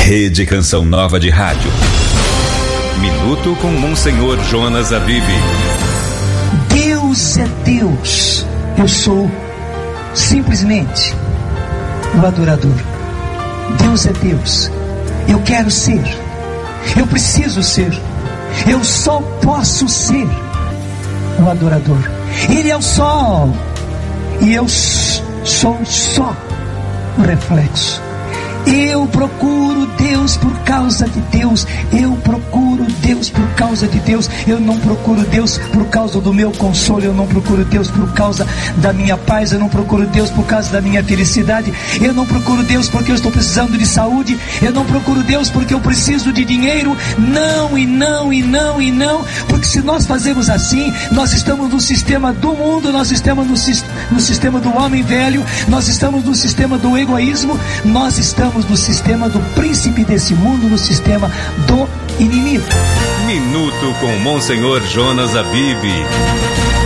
Rede Canção Nova de Rádio. Minuto com Monsenhor Jonas Abib. Deus é Deus. Eu sou simplesmente o adorador. Deus é Deus. Eu quero ser. Eu preciso ser. Eu só posso ser o adorador. Ele é o sol. E eu sou só o reflexo. Eu procuro Deus por causa de Deus. Eu procuro Deus por causa de Deus. Eu não procuro Deus por causa do meu consolo. Eu não procuro Deus por causa da minha paz. Eu não procuro Deus por causa da minha felicidade. Eu não procuro Deus porque eu estou precisando de saúde. Eu não procuro Deus porque eu preciso de dinheiro. Não, e não, e não, e não. Porque se nós fazemos assim, nós estamos no sistema do mundo. Nós estamos no sistema do homem velho. Nós estamos no sistema do egoísmo. Nós estamos no sistema do príncipe desse mundo, no sistema do inimigo. Minuto com Monsenhor Jonas Abib.